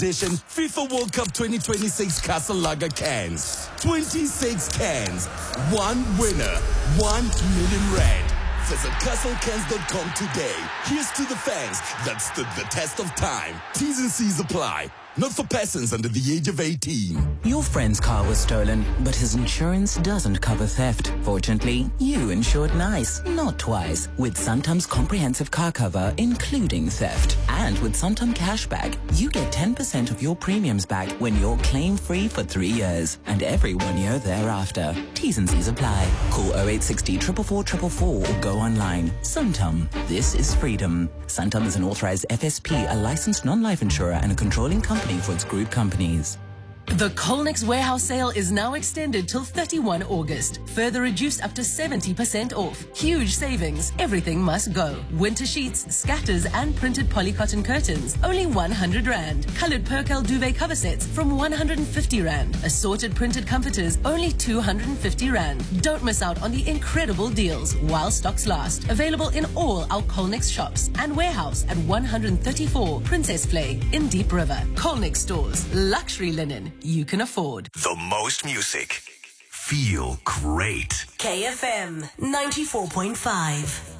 edition FIFA World Cup 2026 Castle Lager cans. 26 cans, one winner, 1 million rand. Visit castlecans.com today. Here's to the fans that stood the test of time. T's and C's apply. Not for persons under the age of 18. Your friend's car was stolen, but his insurance doesn't cover theft. Fortunately, you insured nice, not twice, with Santam's comprehensive car cover, including theft. And with Santam Cashback, you get 10% of your premiums back when you're claim-free for 3 years, and every 1 year thereafter. T's and C's apply. Call 0860 444 444 or go online. Santam. This is freedom. Santam is an authorized FSP, a licensed non-life insurer, and a controlling company for its group companies. The Colnix warehouse sale is now extended till 31 August. Further reduced up to 70% off. Huge savings. Everything must go. Winter sheets, scatters and printed polycotton curtains, only 100 Rand. Colored Percale duvet cover sets from 150 Rand. Assorted printed comforters, only 250 Rand. Don't miss out on the incredible deals while stocks last. Available in all our Colnix shops and warehouse at 134 Princess Flay in Deep River. Colnix stores. Luxury linen you can afford. The most music. Feel great. KFM 94.5.